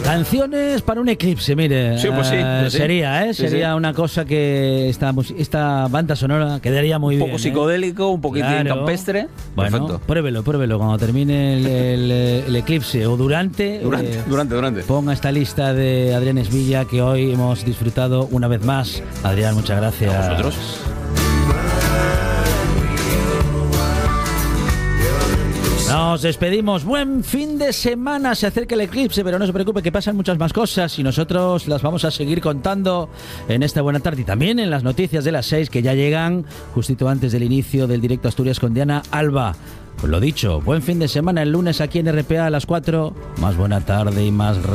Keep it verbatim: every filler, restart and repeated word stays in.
Canciones para un eclipse, mire. Sí, pues sí. Pues sí. Sería, ¿eh? Sí, sería sí. una cosa que esta, esta banda sonora quedaría muy bien. Un poco bien, psicodélico, ¿eh? un poquitín Claro. campestre. Bueno, Perfecto. pruébelo, pruébelo. Cuando termine el, el, el eclipse o durante, Durante, eh, durante, durante. ponga esta lista de Adrián Esvilla que hoy hemos disfrutado una vez más. Adrián, muchas gracias. A vosotros. Nos despedimos. Buen fin de semana. Se acerca el eclipse, pero no se preocupe que pasan muchas más cosas y nosotros las vamos a seguir contando en esta buena tarde y también en las noticias de las seis que ya llegan justito antes del inicio del directo Asturias con Diana Alba. Pues lo dicho, buen fin de semana el lunes aquí en R P A a las cuatro. Más buena tarde y más